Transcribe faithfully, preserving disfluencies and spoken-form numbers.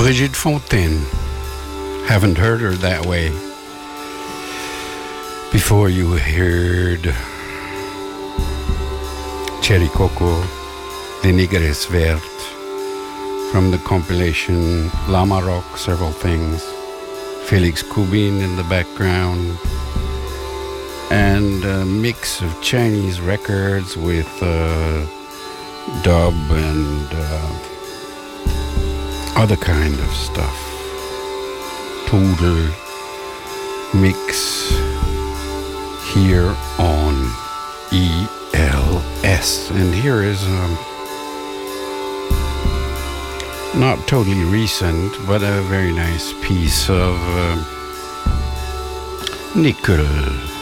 Brigitte Fontaine. Haven't heard her that way. Before you heard Cherry Coco, De Nigres Vert, from the compilation La Maroc, Several Things, Felix Kubin in the background, and a mix of Chinese records with uh, dub and uh, other kind of stuff. Total mix here on E L S. And here is um, not totally recent, but a very nice piece of uh, nickel.